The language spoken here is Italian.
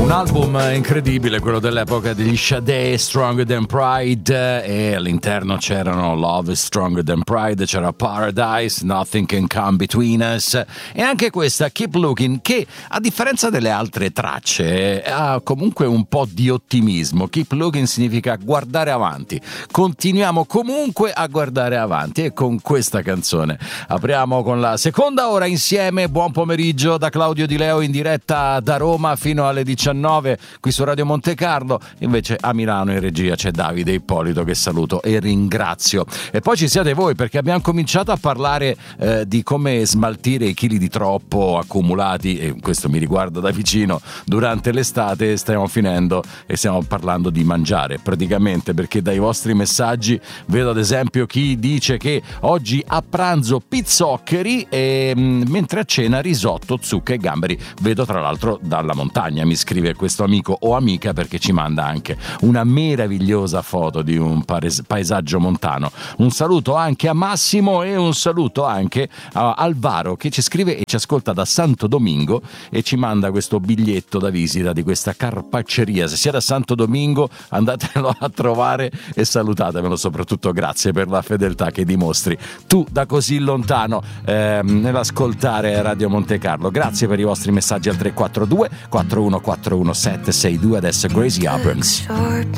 Un album incredibile, quello dell'epoca degli Sade, Stronger Than Pride, e all'interno c'erano Love is Stronger Than Pride, c'era Paradise, Nothing Can Come Between Us, e anche questa Keep Looking, che a differenza delle altre tracce ha comunque un po' di ottimismo. Keep Looking significa guardare avanti, continuiamo comunque a guardare avanti, e con questa canzone apriamo con la seconda ora insieme. Buon pomeriggio da Claudio Di Leo, in diretta da Roma fino alle 19 qui su Radio Monte Carlo. Invece a Milano in regia c'è Davide Ippolito, che saluto e ringrazio. E poi ci siete voi, perché abbiamo cominciato a parlare di come smaltire i chili di troppo accumulati, e questo mi riguarda da vicino, durante l'estate. Stiamo finendo e stiamo parlando di mangiare praticamente, perché dai vostri messaggi vedo ad esempio chi dice che oggi a pranzo pizzoccheri e mentre a cena risotto, zucche e gamberi. Vedo tra l'altro dalla montagna, mi scrive questo amico o amica, perché ci manda anche una meravigliosa foto di un paesaggio montano. Un saluto anche a Massimo e un saluto anche a Alvaro, che ci scrive e ci ascolta da Santo Domingo e ci manda questo biglietto da visita di questa carpacceria. Se siete a Santo Domingo andatelo a trovare e salutatemelo, soprattutto grazie per la fedeltà che dimostri tu da così lontano nell'ascoltare Radio Monte Carlo. Grazie per i vostri messaggi al 342 4141 762. Adesso Gracie Abrams.